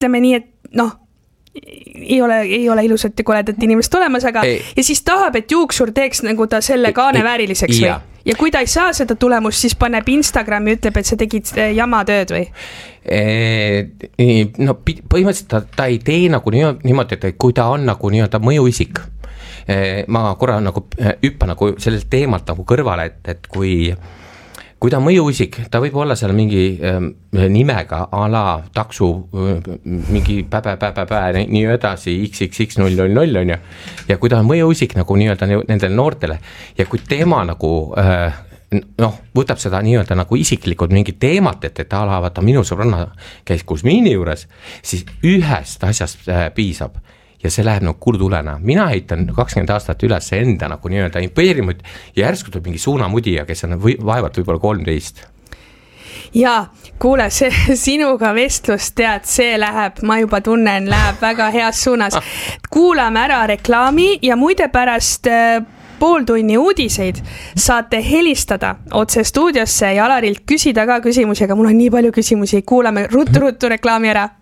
ütleme nii, et noh, ei ole ilusat ja koledat inimest olemas, aga ja siis tahab, et juuksur teeks nagu ta selle kaane vääriliseks või? Ja kui ta ei saa seda tulemust, siis paneb Instagrami ja ütleb, et sa tegid jamatööd või? No põhimõtteliselt ta ei tee nagu niimoodi, et kui ta on nagu nii-öelda mõjuisik. Ma korra nagu hüppa nagu sellelt teemalt nagu kõrvale, et kui ta on mõjuisik, ta võib olla seal mingi nimega a la taksu, mingi nii edasi, XXX000 on ju, ja kui ta on mõjuisik nagu nii-öelda nendele noortele, ja kui tema nagu võtab seda nii-öelda nagu isiklikult mingi teemat, et ta vaata minu sõbranna käis Kusmiini juures, siis ühest asjast piisab. Ja see läheb nagu kurtulena. Mina heitan 20 aastat üles enda nagu nii-öelda impeeriumit ja järsku tuleb mingi suunamudija, kes on vaevalt võib-olla 13. Ja kuule, see sinuga vestlus, tead, see läheb, ma juba tunnen, läheb väga heas suunas. Kuulame ära reklaami ja muide pärast pool tunni uudiseid saate helistada otse stuudiosse ja Alarilt küsida ka küsimusi, aga mul on nii palju küsimusi. Kuulame ruttu reklaami ära.